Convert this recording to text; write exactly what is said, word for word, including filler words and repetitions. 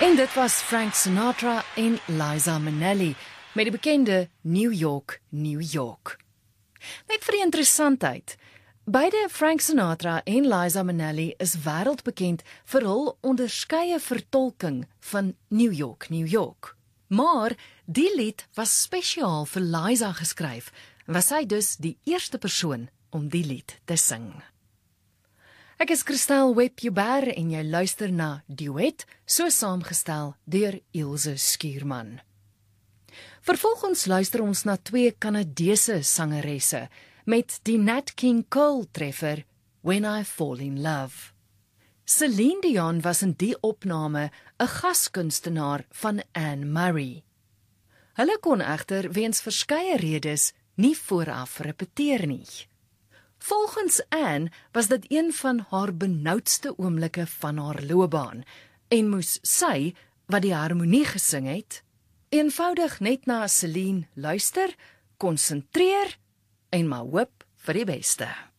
En dit was Frank Sinatra en Liza Minnelli met die bekende New York, New York. Net vir die interessantheid, beide Frank Sinatra en Liza Minnelli is wêreldbekend vir hul onderskeie vertolking van New York, New York. Maar die lied was spesiaal vir Liza geskryf, en was sy dus die eerste persoon om die lied te sing. Ek is Christel Webb-Joubert en jy luister na Duet, so saamgestel deur Ilse Skuurman. Vervolgens luister ons na twee Kanadese sangeresse met die Nat King Cole treffer When I Fall in Love. Celine Dion was in die opname 'n gaskunstenaar van Anne Murray. Hulle kon egter weens verskeie redes nie vooraf repeteer nie. Volgens Anne was dit een van haar benoudste oomblikke van haar loopbaan en moes sy, wat die harmonie gesing het, eenvoudig net na Celine luister, konsentreer en maar hoop vir die beste.